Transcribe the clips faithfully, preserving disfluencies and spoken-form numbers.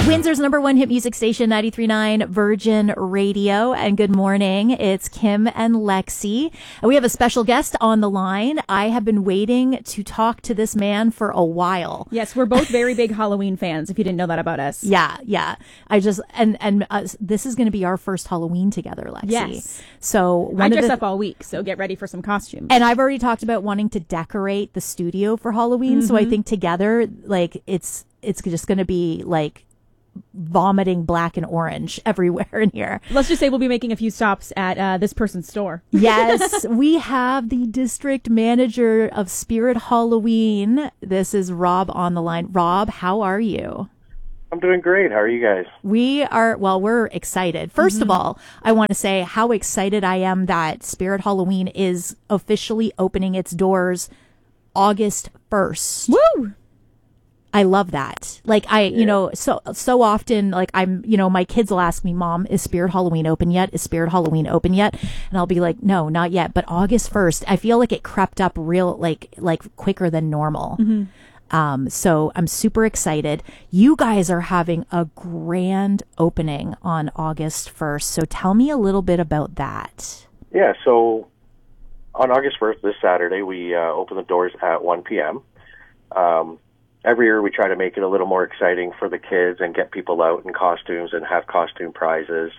Windsor's number one hit music station, ninety-three point nine Virgin Radio. And good morning. It's Kim and Lexi. And we have a special guest on the line. I have been waiting to talk to this man for a while. Yes, we're both very big Halloween fans, if you didn't know that about us. Yeah, yeah. I just, and, and uh, this is going to be our first Halloween together, Lexi. Yes. So one I of dress the, up all week, so get ready for some costumes. And I've already talked about wanting to decorate the studio for Halloween. Mm-hmm. So I think together, like, it's, it's just going to be like, vomiting black and orange everywhere in here. Let's just say we'll be making a few stops at uh, this person's store. Yes, we have the district manager of Spirit Halloween. This is Rob on the line. Rob, how are you? I'm doing great. How are you guys? We are, well, we're excited. First mm-hmm. of all, I want to say how excited I am that Spirit Halloween is officially opening its doors August first. Woo! I love that. Like I, yeah. you know, so, so often, like I'm, you know, my kids will ask me, Mom, is Spirit Halloween open yet? Is Spirit Halloween open yet? And I'll be like, no, not yet. But August first, I feel like it crept up real, like, like quicker than normal. Mm-hmm. Um, so I'm super excited. You guys are having a grand opening on August first. So tell me a little bit about that. Yeah. So on August first, this Saturday, we uh, open the doors at one p.m. Um, Every year we try to make it a little more exciting for the kids and get people out in costumes and have costume prizes.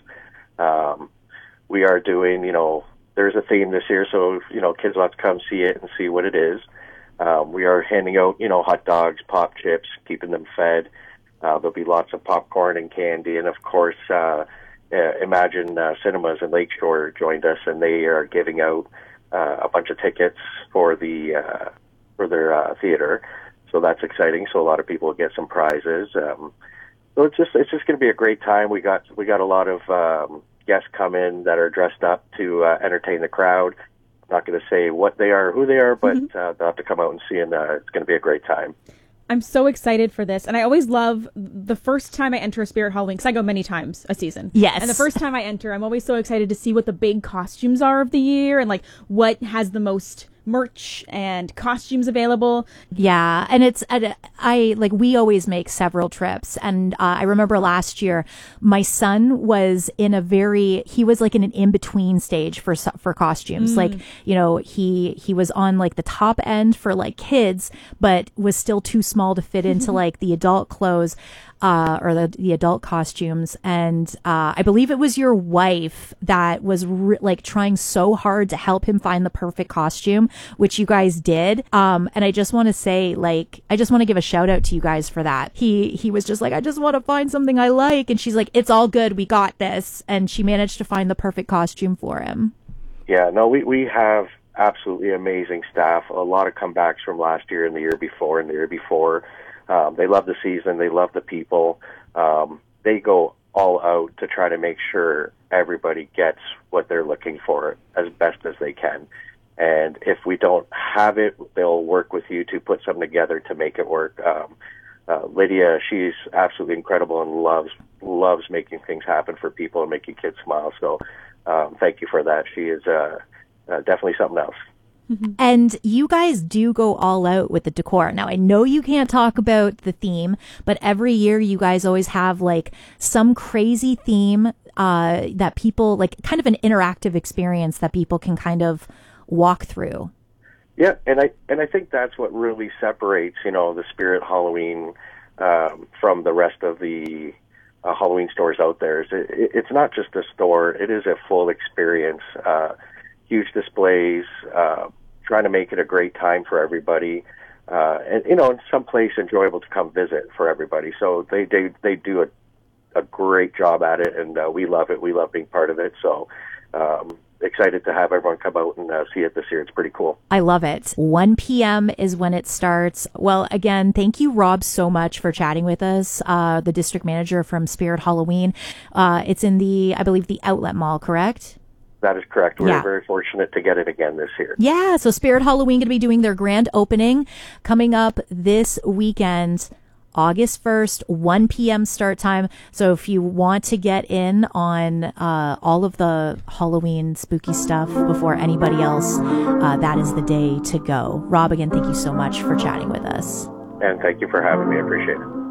Um, we are doing, you know, there's a theme this year, so, you know, kids will have to come see it and see what it is. Um, we are handing out, you know, hot dogs, pop chips, keeping them fed. Uh, there'll be lots of popcorn and candy. And, of course, uh, uh, Imagine uh, Cinemas in Lakeshore joined us, and they are giving out uh, a bunch of tickets for the uh, for their uh, theater. So that's exciting. So a lot of people will get some prizes. Um, so it's just it's just going to be a great time. We got we got a lot of um, guests come in that are dressed up to uh, entertain the crowd. I'm not going to say what they are, or who they are, but mm-hmm. uh, they'll have to come out and see, and uh, it's going to be a great time. I'm so excited for this. And I always love the first time I enter a Spirit Halloween, because I go many times a season. Yes. And the first time I enter, I'm always so excited to see what the big costumes are of the year and like what has the most merch and costumes available. Yeah. And it's, I, I like, we always make several trips. And uh, I remember last year, my son was in a very, he was like in an in-between stage for, for costumes. Mm. Like, you know, he, he was on like the top end for like kids, but was still too small to fit into like the adult clothes. Uh, or the, the adult costumes. And, uh, I believe it was your wife that was re- like trying so hard to help him find the perfect costume, which you guys did. Um, and I just want to say, like, I just want to give a shout out to you guys for that. He, he was just like, I just want to find something I like. And she's like, it's all good. We got this. And she managed to find the perfect costume for him. Yeah, no, we, we have absolutely amazing staff. A lot of comebacks from last year and the year before and the year before. Um, they love the season. They love the people. Um, they go all out to try to make sure everybody gets what they're looking for as best as they can. And if we don't have it, they'll work with you to put something together to make it work. Um, uh, Lydia, she's absolutely incredible and loves loves making things happen for people and making kids smile. So um, thank you for that. She is uh, uh, definitely something else. Mm-hmm. And you guys do go all out with the decor. Now, I know you can't talk about the theme, but every year you guys always have like some crazy theme uh, that people like kind of an interactive experience that people can kind of walk through. Yeah, and I and I think that's what really separates, you know, the Spirit Halloween um, from the rest of the uh, Halloween stores out there. Is it, it's not just a store; it is a full experience. Uh, huge displays, uh, trying to make it a great time for everybody, uh, and you know, in some place enjoyable to come visit for everybody. So they they they do a a great job at it, and uh, we love it. We love being part of it. So. Um, excited to have everyone come out and uh, see it this year. It's pretty cool. I love it. one p.m. is when it starts. Well, again, thank you, Rob, so much for chatting with us, uh, the district manager from Spirit Halloween. Uh, it's in the, I believe, the Outlet Mall, correct? That is correct. We're yeah. very fortunate to get it again this year. Yeah, so Spirit Halloween going to be doing their grand opening coming up this weekend. August first, one p.m. start time. So if you want to get in on uh, all of the Halloween spooky stuff before anybody else, uh, that is the day to go. Rob, again, thank you so much for chatting with us. And thank you for having me. I appreciate it.